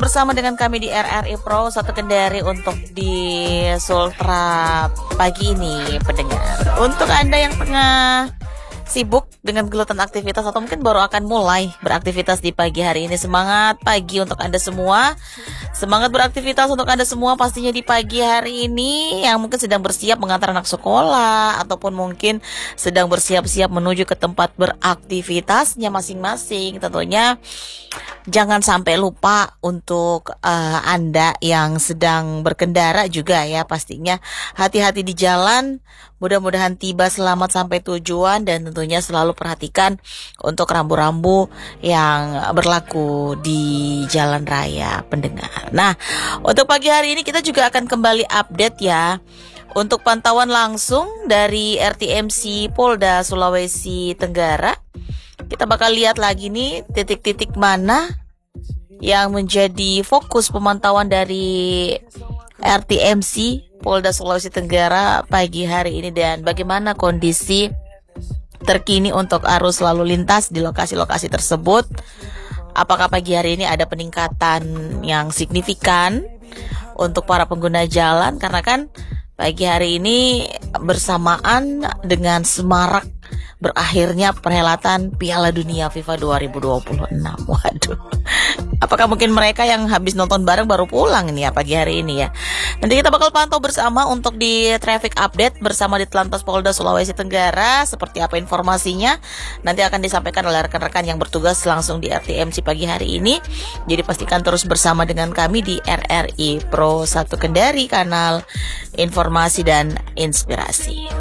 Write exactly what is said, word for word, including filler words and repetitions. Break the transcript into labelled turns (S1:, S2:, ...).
S1: bersama dengan kami di R R I Pro satu Kendari untuk di Sultra pagi ini, pendengar. Untuk Anda yang tengah sibuk dengan gelutan aktivitas atau mungkin baru akan mulai beraktivitas di pagi hari ini, semangat pagi untuk Anda semua. Semangat beraktivitas untuk Anda semua pastinya di pagi hari ini, yang mungkin sedang bersiap mengantar anak sekolah ataupun mungkin sedang bersiap-siap menuju ke tempat beraktivitasnya masing-masing. Tentunya jangan sampai lupa untuk uh, Anda yang sedang berkendara juga ya, pastinya hati-hati di jalan. Mudah-mudahan tiba selamat sampai tujuan, dan tentunya selalu perhatikan untuk rambu-rambu yang berlaku di jalan raya, pendengar. Nah, untuk pagi hari ini kita juga akan kembali update ya untuk pantauan langsung dari R T M C Polda Sulawesi Tenggara. Kita bakal lihat lagi nih titik-titik mana yang menjadi fokus pemantauan dari R T M C Polda Sulawesi Tenggara pagi hari ini, dan bagaimana kondisi terkini untuk arus lalu lintas di lokasi-lokasi tersebut. Apakah pagi hari ini ada peningkatan yang signifikan untuk para pengguna jalan, karena kan pagi hari ini bersamaan dengan semarak berakhirnya perhelatan Piala Dunia FIFA dua ribu dua puluh enam. Waduh, apakah mungkin mereka yang habis nonton bareng baru pulang ini ya pagi hari ini ya? Nanti kita bakal pantau bersama untuk di traffic update bersama di Telantas Polda Sulawesi Tenggara. Seperti apa informasinya nanti akan disampaikan oleh rekan-rekan yang bertugas langsung di R T M C pagi hari ini. Jadi pastikan terus bersama dengan kami di R R I Pro satu Kendari, kanal informasi dan inspirasi.